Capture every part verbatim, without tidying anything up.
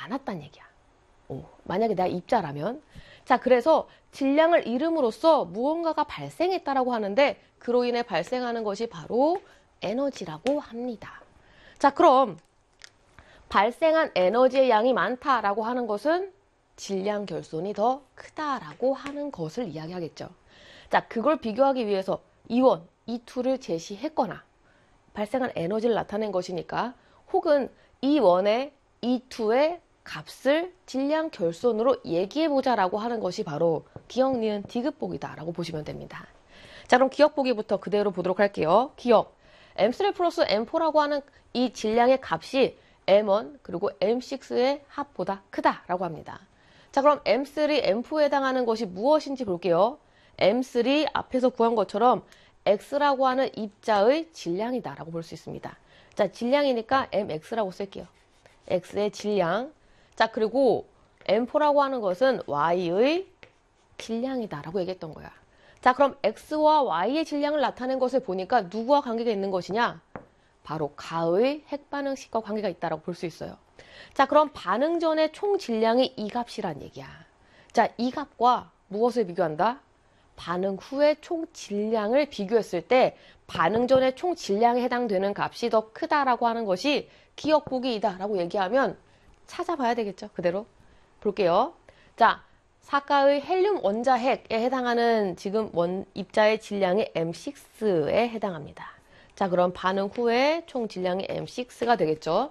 않았단 얘기야. 오, 만약에 내가 입자라면. 자, 그래서 질량을 잃음으로써 무언가가 발생했다라고 하는데 그로 인해 발생하는 것이 바로 에너지라고 합니다. 자, 그럼 발생한 에너지의 양이 많다라고 하는 것은 질량 결손이 더 크다라고 하는 것을 이야기하겠죠. 자, 그걸 비교하기 위해서 이원, 이투를 제시했거나 발생한 에너지를 나타낸 것이니까 혹은 이원의 이투의 값을 질량 결손으로 얘기해보자라고 하는 것이 바로 기억, 니은, 디귿보기다라고 보시면 됩니다. 자, 그럼 기억보기부터 그대로 보도록 할게요. 기억, 엠쓰리 플러스 엠포라고 하는 이 질량의 값이 엠원 그리고 엠식스의 합보다 크다라고 합니다. 자, 그럼 엠쓰리, 엠포에 해당하는 것이 무엇인지 볼게요. 엠쓰리 앞에서 구한 것처럼 X라고 하는 입자의 질량이다라고 볼 수 있습니다. 자, 질량이니까 엠엑스라고 쓸게요. X의 질량. 자, 그리고 엠포라고 하는 것은 Y의 질량이다라고 얘기했던 거야. 자, 그럼 X와 Y의 질량을 나타낸 것을 보니까 누구와 관계가 있는 것이냐? 바로 가의 핵반응식과 관계가 있다고 볼 수 있어요. 자, 그럼 반응 전의 총 질량이 이 값이란 얘기야. 자, 이 값과 무엇을 비교한다? 반응 후의 총 질량을 비교했을 때 반응 전의 총 질량에 해당되는 값이 더 크다라고 하는 것이 기억보기이다라고 얘기하면 찾아봐야 되겠죠. 그대로 볼게요. 자, 사가의 헬륨 원자핵에 해당하는 지금 원 입자의 질량이 엠식스에 해당합니다. 자, 그럼 반응 후에 총 질량이 엠식스가 되겠죠.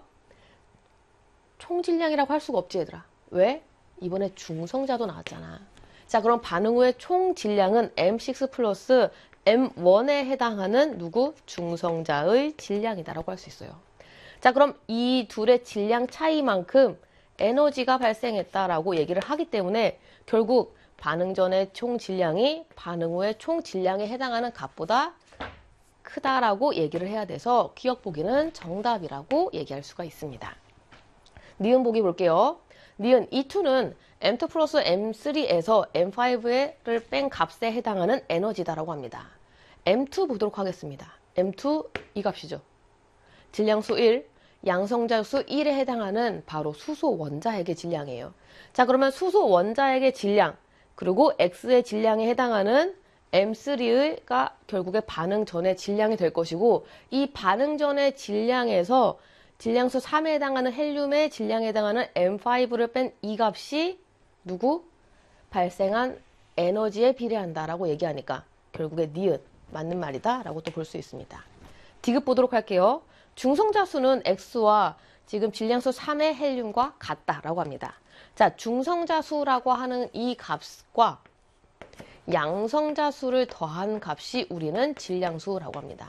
총 질량이라고 할 수가 없지, 얘들아. 왜? 이번에 중성자도 나왔잖아. 자, 그럼 반응 후의 총 질량은 엠식스 플러스 엠원에 해당하는 누구? 중성자의 질량이다라고 할 수 있어요. 자, 그럼 이 둘의 질량 차이만큼 에너지가 발생했다라고 얘기를 하기 때문에 결국 반응 전의 총 질량이 반응 후의 총 질량에 해당하는 값보다 크다라고 얘기를 해야 돼서 기억보기는 정답이라고 얘기할 수가 있습니다. 니은 보기 볼게요. 니은 이투는 엠투 플러스 엠쓰리에서 엠파이브를 뺀 값에 해당하는 에너지다라고 합니다. 엠투 보도록 하겠습니다. 엠투 이 값이죠. 질량수 일, 양성자수 일에 해당하는 바로 수소 원자핵의 질량이에요. 자, 그러면 수소 원자핵의 질량 그리고 X의 질량에 해당하는 엠쓰리가 결국에 반응 전의 질량이 될 것이고 이 반응 전의 질량에서 질량수 삼에 해당하는 헬륨의 질량에 해당하는 엠파이브를 뺀 이 값이 누구? 발생한 에너지에 비례한다라고 얘기하니까 결국에 니은 맞는 말이다 라고 또 볼 수 있습니다. 디귿 보도록 할게요. 중성자수는 X와 지금 질량수 삼의 헬륨과 같다라고 합니다. 자, 중성자수라고 하는 이 값과 양성자수를 더한 값이 우리는 질량수라고 합니다.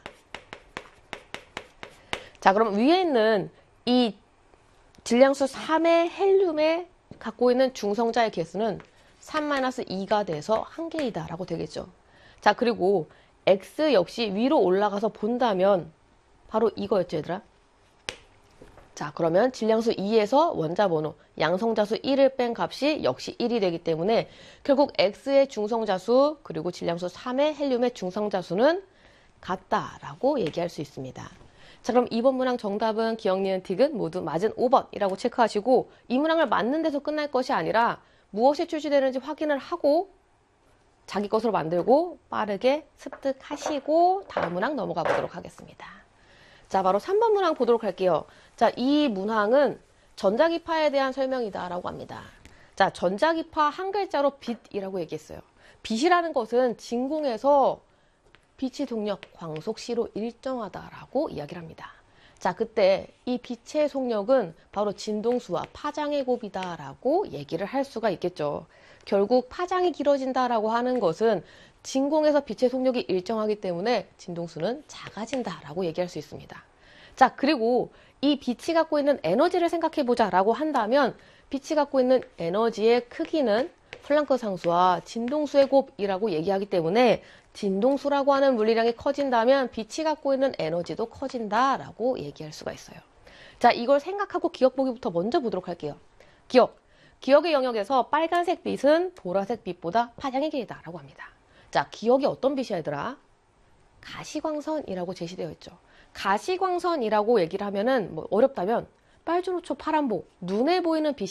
자, 그럼 위에 있는 이 질량수 삼의 헬륨에 갖고 있는 중성자의 개수는 삼 마이너스 이가 돼서 한 개이다 라고 되겠죠. 자, 그리고 X 역시 위로 올라가서 본다면 바로 이거였죠, 얘들아. 자, 그러면 질량수 이에서 원자번호 양성자수 일을 뺀 값이 역시 일이 되기 때문에 결국 X의 중성자수 그리고 질량수 삼의 헬륨의 중성자수는 같다라고 얘기할 수 있습니다. 자, 그럼 이번 문항 정답은 기억, 니은, 디귿 모두 맞은 오 번이라고 체크하시고 이 문항을 맞는 데서 끝날 것이 아니라 무엇이 출시되는지 확인을 하고 자기 것으로 만들고 빠르게 습득하시고 다음 문항 넘어가 보도록 하겠습니다. 자, 바로 삼 번 문항 보도록 할게요. 자, 이 문항은 전자기파에 대한 설명이다라고 합니다. 자, 전자기파 한 글자로 빛이라고 얘기했어요. 빛이라는 것은 진공에서 빛의 동력, 광속시로 일정하다라고 이야기를 합니다. 자, 그때 이 빛의 속력은 바로 진동수와 파장의 곱이다라고 얘기를 할 수가 있겠죠. 결국 파장이 길어진다라고 하는 것은 진공에서 빛의 속력이 일정하기 때문에 진동수는 작아진다라고 얘기할 수 있습니다. 자, 그리고 이 빛이 갖고 있는 에너지를 생각해보자 라고 한다면 빛이 갖고 있는 에너지의 크기는 플랑크 상수와 진동수의 곱이라고 얘기하기 때문에 진동수라고 하는 물리량이 커진다면 빛이 갖고 있는 에너지도 커진다라고 얘기할 수가 있어요. 자, 이걸 생각하고 기억 보기부터 먼저 보도록 할게요. 기억. 기억의 영역에서 빨간색 빛은 보라색 빛보다 파장이 길다라고 합니다. 자, 기억이 어떤 빛이야, 얘들아? 가시광선이라고 제시되어 있죠. 가시광선이라고 얘기를 하면은 뭐 어렵다면 빨주노초 파란보, 눈에 보이는 빛이